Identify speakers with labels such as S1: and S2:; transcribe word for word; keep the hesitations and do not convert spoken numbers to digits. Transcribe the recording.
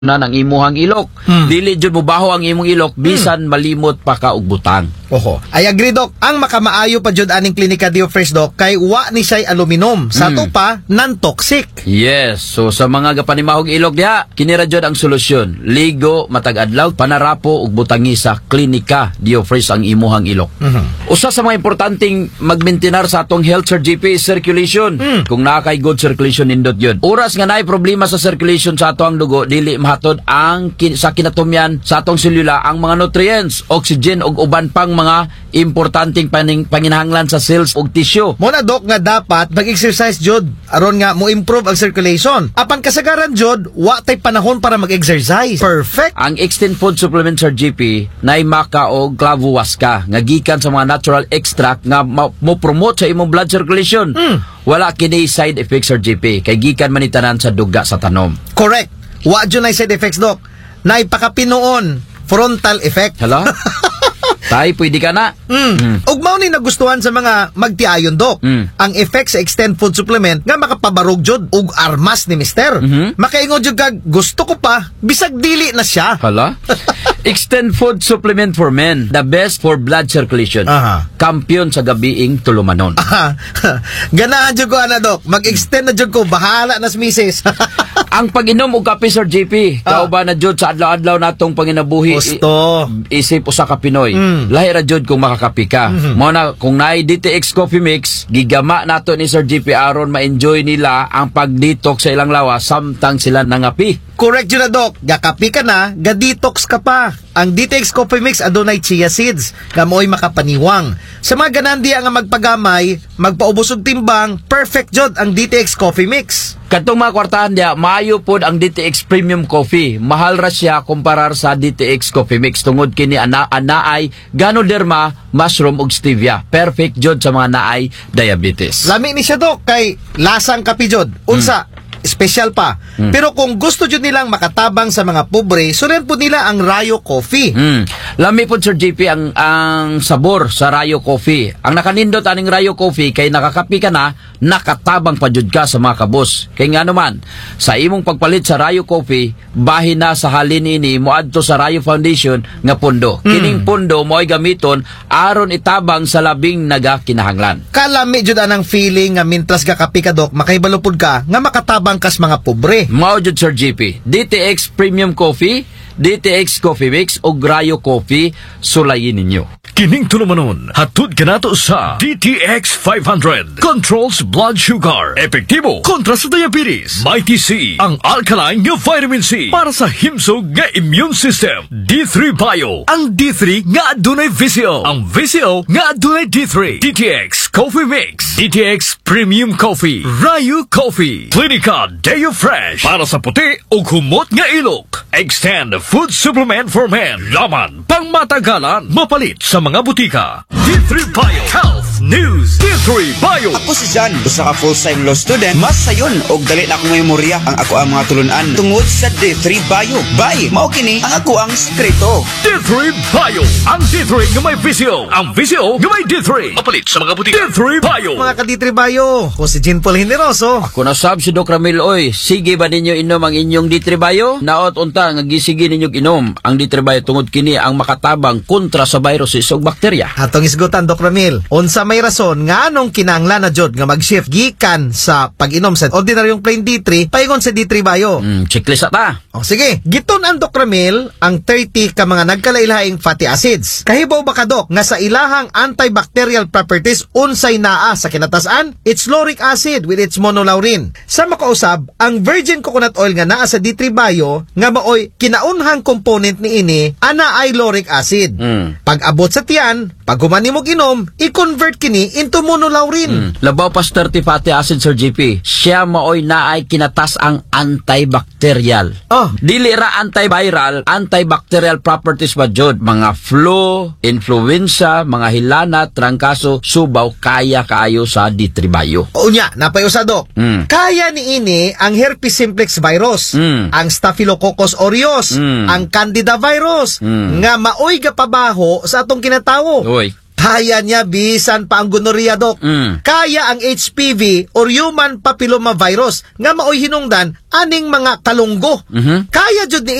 S1: na ng imuhang ilok. Hmm. Dili jud mo baho ang imong ilok bisan hmm. malimot pa ka og butang.
S2: Oho. I agree, Dok. Ang makamaayo pa jud aning klinika Dio Fresh, Dok, kay wa ni siya aluminum. Sa to hmm. pa non-toxic.
S1: Yes. So sa mga gapanimahog ilok diha, kini ra jud ang solusyon. Ligo matag adlaw, panarapo ug butangi sa klinika Dio Fresh ang imuhang ilok. Mm-hmm. Usa sa mga importanteng magmaintenar sa atong health, Sir G P, circulation. Mm. Kung naa kay good circulation nindot yun. Oras nga naay problema sa circulation sa ato ang dugo, dili mahatod ang kin sa kinatumyan sa atong selula ang mga nutrients, oxygen ug uban pang mga importanteng paning panginahanglan sa cells ug tissue.
S2: Mo na, Dok, nga dapat mag-exercise jud aron nga mo improve ang circulation. Apan kasagaran jud wa tay panahon para mag-exercise. Perfect.
S1: Ang Extend Food Supplement, Sir G P, nay maka og clavo waska nga gikan sa mga natural extract nga mo promote sa imong blood circulation. Mm. Wala kini side effects, Sir G P, kay gikan man itanan sa duga sa tanom.
S2: Correct. Wa jud nay side effects, Dok. Nay pakapinoon frontal effect.
S1: Hala? Tay, pwede ka na.
S2: Mm. Mm. Ug mao ni nagustuhan sa mga magtiayon, Dok. Mm. Ang effect sa Extend Food Supplement nga makapabarog jud ug armas ni Mister. Mm-hmm. Makaingon jud kag gusto ko pa bisag dili na siya.
S1: Hala? Extend Food Supplement for Men, the best for blood circulation. Aha. Kampiyon sa gabiing tulumanon.
S2: Aha. Ganahan jud ko ana, Dok. Mag-extend na jud ko, bahala na si Missus
S1: Ang pag-inom og kape, Sir G P, ah. kauban na jud sa adlaw-adlaw natong panginabuhi.
S2: Gusto.
S1: Isip usa ka Pinoy. Mm. Lahi ra jud kung makakapi ka. Mm-hmm. Mo na kung naay D T X Coffee Mix, gigama nato ni Sir G P aron ma-enjoy nila ang pag-detox sa ilang lawas samtang sila nangapi.
S2: Correct yun na, Dok. Gakapi ka na, ga-detox ka pa. Ang D T X Coffee Mix adunay chia seeds nga mo'y makapaniwang. Sa mga ganandi nga magpagamay, magpaubos og timbang, perfect jud ang D T X Coffee Mix.
S1: Katong mga kwartahan diya, maayo pod ang D T X Premium Coffee. Mahal ra siya kumparar sa D T X Coffee Mix tungod kini ana anaay Ganoderma, mushroom ug stevia. Perfect jud sa mga naay diabetes.
S2: Lami ni siya, Dok, kay lasang kape jud. Unsa? Hmm. Special pa. Mm. Pero kung gusto jud nilang makatabang sa mga pobre, sunan po nila ang Rayo Coffee. Mm.
S1: Lami po, Sir J P, ang ang sabor sa Rayo Coffee. Ang nakanindot aning Rayo Coffee kay nakakapi ka na, nakatabang pa jud ka sa mga kabos. Kay nga naman, sa imong pagpalit sa Rayo Coffee, bahin na sa halin ini moadto sa Rayo Foundation nga pundo. Mm. Kining pundo mo'y gamiton aron itabang sa labing nagakinahanglan.
S2: Kalami jud anang feeling nga mintras gakapi ka, Dok, makaibalupod ka nga makatabang kas mga pobre.
S1: Mao jud, Sir G P. D T X Premium Coffee, D T X Coffee Mix o Rayo Coffee, sulayin ninyo.
S3: Kining tulumanon, hatod ka nato sa D T X five hundred. Controls blood sugar. Epektibo kontra sa diabetes. Mighty C, ang alkaline nga vitamin C para sa himsog nga immune system. D three Bio, ang D three nga adunay V C O. Ang V C O nga adunay D three. D T X Coffee Mix, D T X Premium Coffee, Rayo Coffee, Clinica Dio Fresh para sa puti o humot nga ilok. Extend Food Supplement for Men, laman pang matagalan, mapalit sa mga butika. D three Bio Health News. D three Bio.
S4: Ako si John, usa ka full-time law student. Mas sayon og dali na akong memorya ang ako ang mga tulunan tungod sa D three Bio. Bye, mao kini ang ako ang sekreto.
S3: D three Bio, ang D three nga may V C O, ang V C O nga may D three. Mapalit sa mga butika. D three Bio.
S2: Mga ka D three Bio, ko si Jean Paul Generoso.
S1: Ako na sab si Doc Ramil, oy. Sige ba ninyo inom ang inyong D three Bio? Naot unta nga gisige ninyo inom ang D three Bio tungod kini ang makatabang kontra sa viruses ug bakterya.
S2: Atong isgutan, Doc Ramil. Unsa may rason nga anong kinahanglan na jud nga mag-shift gikan sa pag-inom sa ordinaryong plain D three paingon sa D three Bio?
S1: Mm, checklist ata.
S2: O sige, giton ang Doc Ramil ang thirty ka mga nagkalailahing fatty acids. Kahibaw ba ka, Doc, nga sa ilahang antibacterial properties unsay naa sa kinatasan? It's lauric acid with its monolaurin. Sa makausab, ang virgin coconut oil nga naa sa D three Bio nga maoy kinaunhang component ni ini ana ay lauric acid. Mm. Pag abot sa tiyan, pag humani mo ginom, i-convert kini into monolaurin.
S1: Mm. Labaw pa thirty fatty acid, Sir G P. Siya maoy naay kinatas ang antibacterial.
S2: Oh.
S1: Dili ra antiviral, antibacterial properties ba jud? Mga flu, influenza, mga hilana, trangkaso, subaw, kaya kaayo sa D three Bio.
S2: Unya, napayusa, Dok. Mm. Kaya ni ini ang herpes simplex virus, mm. ang staphylococcus aureus, mm. ang candida virus, mm. nga maoy gapabaho sa atong kinatawo.
S1: Oy.
S2: Kaya niya bisan pa ang gonorrhea, Dok.
S1: Mm.
S2: Kaya ang H P V or human papillomavirus nga maoy hinungdan aning mga kalunggo.
S1: Mhm.
S2: Kaya jud ni